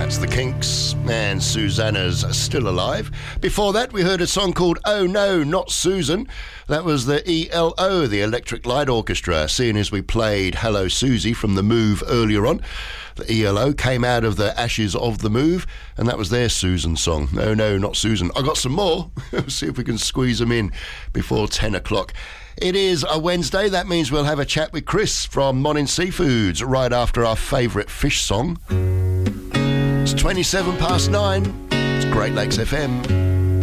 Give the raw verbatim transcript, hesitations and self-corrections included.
That's the Kinks, and Susanna's Still Alive. Before that, we heard a song called Oh No, Not Susan. That was the E L O, the Electric Light Orchestra, seeing as we played Hello Susie from The Move earlier on. The E L O came out of the ashes of The Move, and that was their Susan song. Oh No, Not Susan. I got some more. See if we can squeeze them in before ten o'clock. It is a Wednesday. That means we'll have a chat with Chris from Morning Seafoods right after our favourite fish song. It's twenty-seven past nine. It's Great Lakes F M.